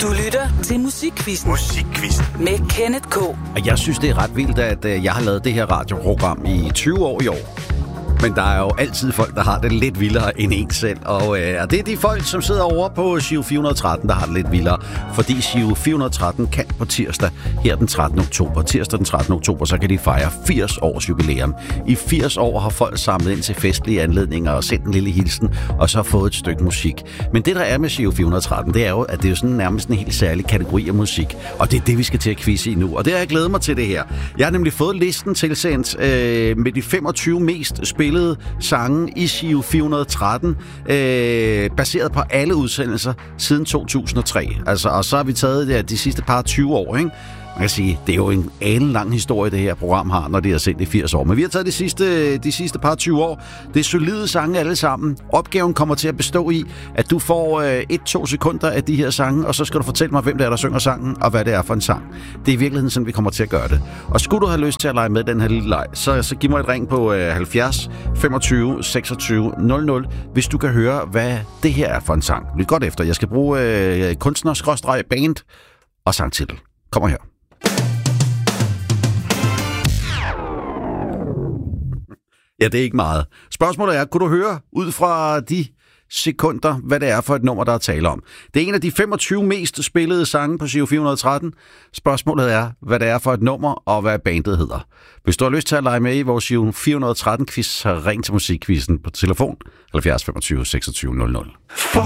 Du lytter til Musikquizzen. Med Kenneth K. Og jeg synes, det er ret vildt, at jeg har lavet det her radioprogram i 20 år i år. Men der er jo altid folk, der har det lidt vildere end en selv. Og det er de folk, som sidder over på Giro 413, der har det lidt vildere. Fordi Giro 413 kan på tirsdag her den 13. oktober. Tirsdag den 13. oktober, så kan de fejre 80 års jubilæum. I 80 år har folk samlet ind til festlige anledninger og sendt en lille hilsen, og så fået et stykke musik. Men det, der er med Giro 413, det er jo, at det er sådan nærmest en helt særlig kategori af musik. Og det er det, vi skal til at quizze i nu. Og det har jeg glædet mig til det her. Jeg har nemlig fået listen tilsendt med de 25 mest spillede sange i Giro 413, baseret på alle udsendelser siden 2003. Altså, og så har vi taget de sidste par 20 år, ikke? Man kan sige, det er jo en alenlang historie, det her program har, når det er sendt i 80 år. Men vi har taget de sidste par 20 år. Det er solide sange alle sammen. Opgaven kommer til at bestå i, at du får 1-2 sekunder af de her sange, og så skal du fortælle mig, hvem det er, der synger sangen, og hvad det er for en sang. Det er i virkeligheden sådan, vi kommer til at gøre det. Og skulle du have lyst til at lege med den her lille leg, så giv mig et ring på 70 25 26 00, hvis du kan høre, hvad det her er for en sang. Lyt godt efter. Jeg skal bruge kunstner-band og sangtitel. Kommer her. Ja, det er ikke meget. Spørgsmålet er, kunne du høre ud fra de sekunder, hvad det er for et nummer, der er tale om? Det er en af de 25 mest spillede sange på Giro 413. Spørgsmålet er, hvad det er for et nummer, og hvad bandet hedder. Hvis du har lyst til at lege med i vores Giro 413-quiz, så ring til Musikquizzen på telefon 70 25 26 00.